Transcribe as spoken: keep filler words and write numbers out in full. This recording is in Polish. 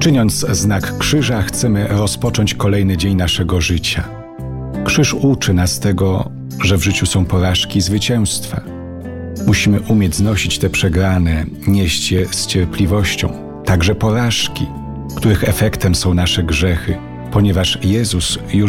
Czyniąc znak krzyża, chcemy rozpocząć kolejny dzień naszego życia. Krzyż uczy nas tego, że w życiu są porażki i zwycięstwa. Musimy umieć znosić te przegrane, nieść je z cierpliwością, także porażki, których efektem są nasze grzechy, ponieważ Jezus już